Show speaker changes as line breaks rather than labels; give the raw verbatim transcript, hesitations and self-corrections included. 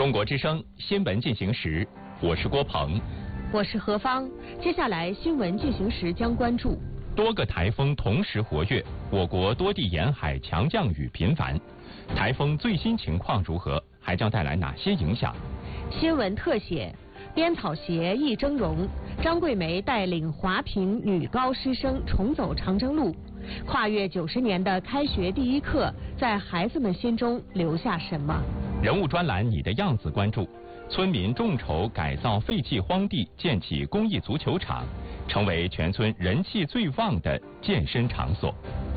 中国之声新闻进行时，我是郭鹏，
我是何芳。接下来新闻进行时将关注
多个台风同时活跃，我国多地沿海强降雨频繁。台风最新情况如何？还将带来哪些影响？
新闻特写：编草鞋一峥嵘，张桂梅带领华坪女高师生重走长征路。跨越九十年的开学第一课，在孩子们心中留下什么？
人物专栏你的样子关注：村民众筹改造废弃荒地，建起公益足球场，成为全村人气最旺的健身场所。